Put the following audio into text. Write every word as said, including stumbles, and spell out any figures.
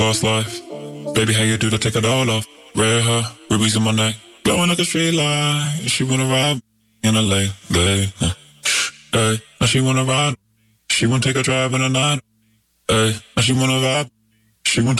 Boss life. Baby, how you do to take it all off? Red hair, rubies in my neck, glowing like a street light. She wanna ride in a lay, lay. Hey, now she wanna ride. She wanna take a drive in the night. Hey, now she wanna vibe. She wanna